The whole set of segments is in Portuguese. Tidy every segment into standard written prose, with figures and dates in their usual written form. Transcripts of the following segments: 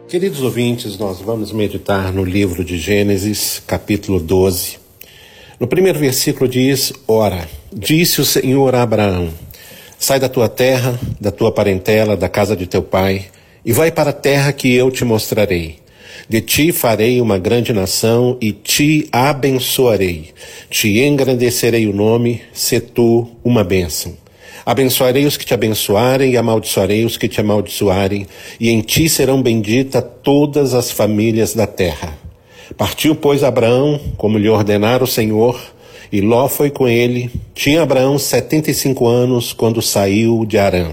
Queridos ouvintes, nós vamos meditar no livro de Gênesis, capítulo 12. No primeiro versículo diz: Ora, disse o Senhor a Abraão: sai da tua terra, da tua parentela, da casa de teu pai, e vai para a terra que eu te mostrarei. De ti farei uma grande nação e te abençoarei. Te engrandecerei o nome, se tu uma bênção. Abençoarei os que te abençoarem e amaldiçoarei os que te amaldiçoarem, e em ti serão benditas todas as famílias da terra. Partiu, pois, Abraão, como lhe ordenara o Senhor, e Ló foi com ele. Tinha Abraão 75 anos quando saiu de Harã.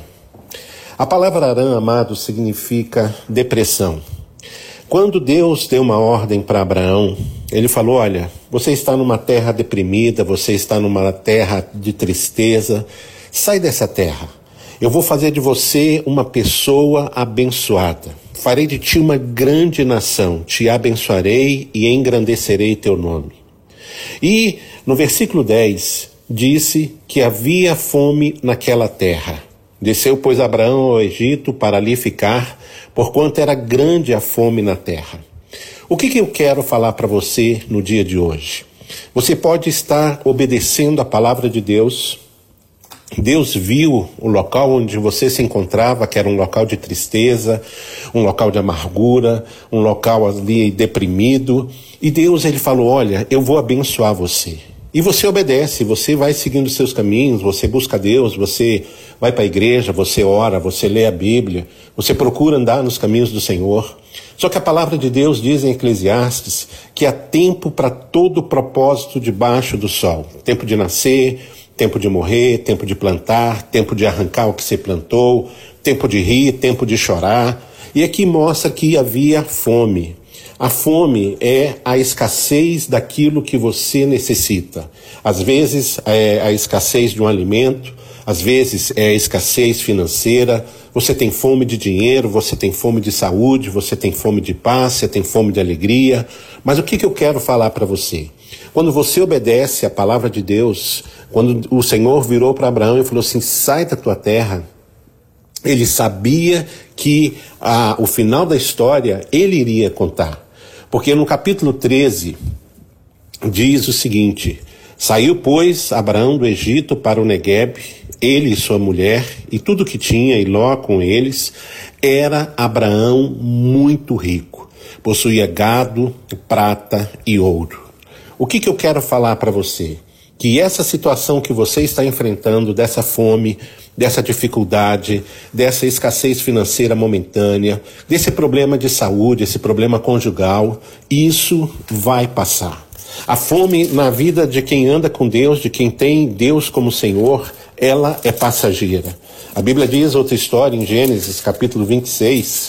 A palavra Harã, amado, significa depressão. Quando Deus deu uma ordem para Abraão, ele falou: olha, você está numa terra deprimida, você está numa terra de tristeza, sai dessa terra. Eu vou fazer de você uma pessoa abençoada. Farei de ti uma grande nação, te abençoarei e engrandecerei teu nome. E no versículo 10, disse que havia fome naquela terra. Desceu, pois, Abraão ao Egito para ali ficar, porquanto era grande a fome na terra. O que eu quero falar para você no dia de hoje? Você pode estar obedecendo a palavra de Deus. Deus viu o local onde você se encontrava, que era um local de tristeza, um local de amargura, um local ali deprimido. E Deus, ele falou: olha, eu vou abençoar você. E você obedece, você vai seguindo os seus caminhos, você busca Deus, você vai para a igreja, você ora, você lê a Bíblia, você procura andar nos caminhos do Senhor. Só que a palavra de Deus diz em Eclesiastes que há tempo para todo propósito debaixo do sol. Tempo de nascer, tempo de morrer, tempo de plantar, tempo de arrancar o que você plantou, tempo de rir, tempo de chorar. E aqui mostra que havia fome. A fome é a escassez daquilo que você necessita. Às vezes é a escassez de um alimento, às vezes é a escassez financeira. Você tem fome de dinheiro, você tem fome de saúde, você tem fome de paz, você tem fome de alegria. Mas o que eu quero falar para você? Quando você obedece a palavra de Deus, quando o Senhor virou para Abraão e falou assim: sai da tua terra, ele sabia que o final da história ele iria contar. Porque no capítulo 13 diz o seguinte: saiu, pois, Abraão do Egito para o Neguebe, ele e sua mulher, e tudo que tinha, e Ló com eles. Era Abraão muito rico, possuía gado, prata e ouro. O que eu quero falar para você? Que essa situação que você está enfrentando, dessa fome, dessa dificuldade, dessa escassez financeira momentânea, desse problema de saúde, esse problema conjugal, isso vai passar. A fome na vida de quem anda com Deus, de quem tem Deus como Senhor, ela é passageira. A Bíblia diz outra história em Gênesis capítulo 26,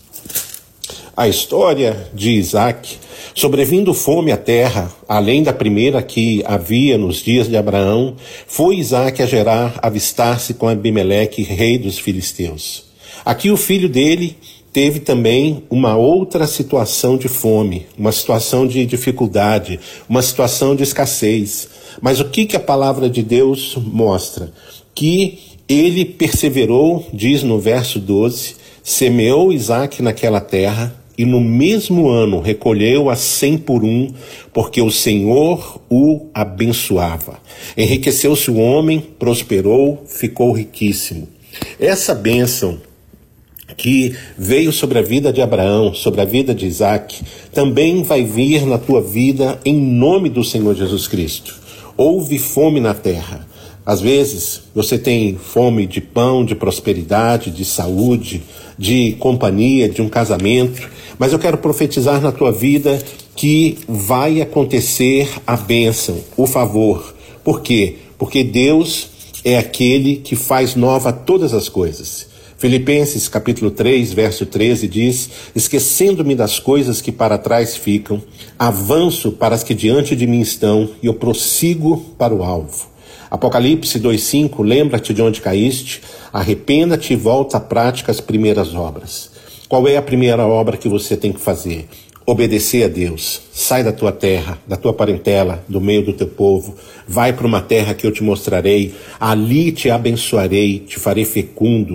a história de Isaac. Sobrevindo fome à terra, além da primeira que havia nos dias de Abraão, foi Isaac a Gerar avistar-se com Abimeleque, rei dos filisteus. Aqui o filho dele teve também uma outra situação de fome, uma situação de dificuldade, uma situação de escassez. Mas o que a palavra de Deus mostra? Que ele perseverou, diz no verso 12, semeou Isaac naquela terra, e no mesmo ano recolheu a 100 por um, porque o Senhor o abençoava. Enriqueceu-se o homem, prosperou, ficou riquíssimo. Essa bênção que veio sobre a vida de Abraão, sobre a vida de Isaac, também vai vir na tua vida em nome do Senhor Jesus Cristo. Houve fome na terra. Às vezes você tem fome de pão, de prosperidade, de saúde, de companhia, de um casamento, mas eu quero profetizar na tua vida que vai acontecer a bênção, o favor. Por quê? Porque Deus é aquele que faz nova todas as coisas. Filipenses capítulo 3, verso 13 diz: esquecendo-me das coisas que para trás ficam, avanço para as que diante de mim estão e eu prossigo para o alvo. Apocalipse 2,5, lembra-te de onde caíste, arrependa-te e volta à prática as primeiras obras. Qual é a primeira obra que você tem que fazer? Obedecer a Deus. Sai da tua terra, da tua parentela, do meio do teu povo. Vai para uma terra que eu te mostrarei. Ali te abençoarei, te farei fecundo.